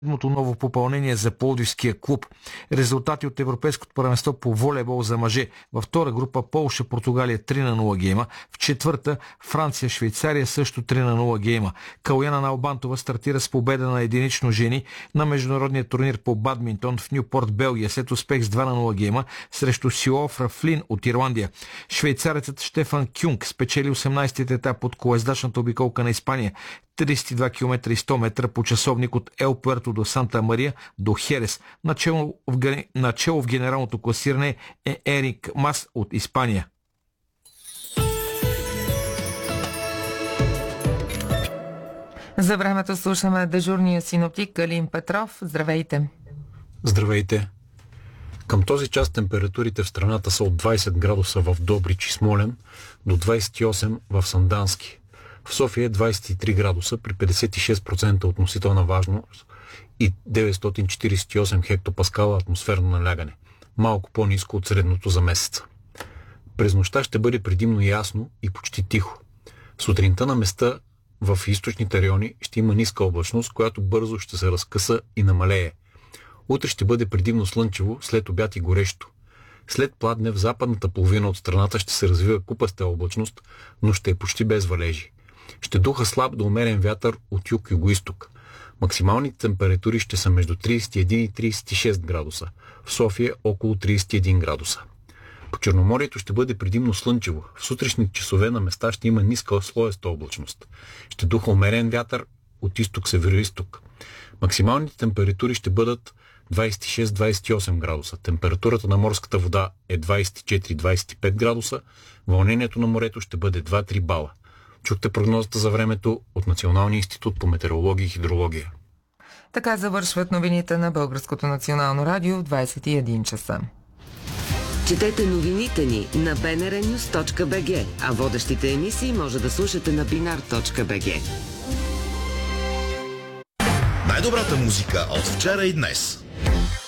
ново попълнение за Пловдивския клуб. Резултати от Европейското първенство по волейбол за мъже. Във втора група Полша, Португалия 3-0 гейма. В четвърта Франция, Швейцария също 3-0 гейма. Калояна Налбантова стартира с победа на единично жени на международния турнир по бадминтон в Нюпорт, Белгия, след успех с 2-0 гейма срещу Сиофра Флин от Ирландия. Швейцарецът Штефан Кюнг спечели 18-ти етап от колездачната обиколка на Испания. 32 км и 100 метра по часовник от Ел Пуерто до Санта Мария до Херес. Начело в генералното класиране е Ерик Мас от Испания. За времето слушаме дежурния синоптик Калин Петров. Здравейте! Здравейте! Към този час температурите в страната са от 20 градуса в Добрич и Смолян до 28 в Сандански. В София е 23 градуса при 56% относителна влажност и 948 хектопаскала атмосферно налягане. Малко по-ниско от средното за месеца. През нощта ще бъде предимно ясно и почти тихо. Сутринта на места в източните райони ще има ниска облачност, която бързо ще се разкъса и намалее. Утре ще бъде предимно слънчево, след обяд и горещо. След пладне в западната половина от страната ще се развива купаста облачност, но ще е почти без валежи. Ще духа слаб до умерен вятър от юг-югоизток. Максималните температури ще са между 31 и 36 градуса. В София около 31 градуса. По Черноморието ще бъде предимно слънчево. В сутрешните часове на места ще има ниска слоеста облачност. Ще духа умерен вятър от изток-североизток. Максималните температури ще бъдат 26-28 градуса. Температурата на морската вода е 24-25 градуса. Вълнението на морето ще бъде 2-3 бала. Чухте прогнозата за времето от Националния институт по метеорология и хидрология. Така завършват новините на Българското национално радио в 21 часа. Четете новините ни на bnrnews.bg, а водещите емисии може да слушате на binar.bg. Най-добрата музика от вчера и днес.